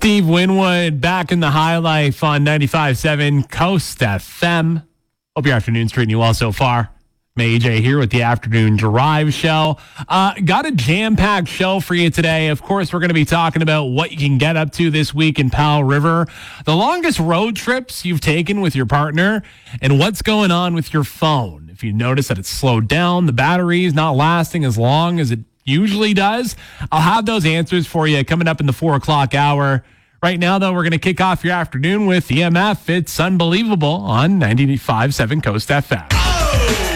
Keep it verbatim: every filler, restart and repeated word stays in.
Steve Winwood back in the high life on ninety-five point seven Coast F M. Hope your afternoon's treating you well so far. A J here with the Afternoon Drive Show. Uh, got a jam-packed show for you today. Of course, we're going to be talking about what you can get up to this week in Powell River, the longest road trips you've taken with your partner, and what's going on with your phone. If you notice that it's slowed down, the battery is not lasting as long as it usually does, I'll have those answers for you coming up in the four o'clock hour. Right now, though, we're going to kick off your afternoon with E M F. It's Unbelievable on ninety-five point seven Coast F M.